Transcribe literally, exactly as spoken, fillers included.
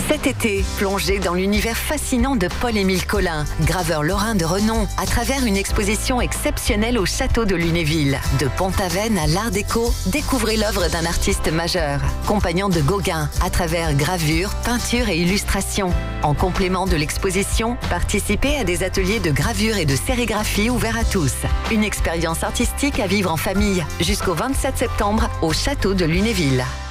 Cet été, plongez dans l'univers fascinant de Paul-Émile Collin, graveur lorrain de renom, à travers une exposition exceptionnelle au château de Lunéville. De Pont-Aven à l'Art déco, découvrez l'œuvre d'un artiste majeur, compagnon de Gauguin, à travers gravure, peinture et illustration. En complément de l'exposition, participez à des ateliers de gravure et de sérigraphie ouverts à tous. Une expérience artistique à vivre en famille jusqu'au vingt-sept septembre au château de Lunéville.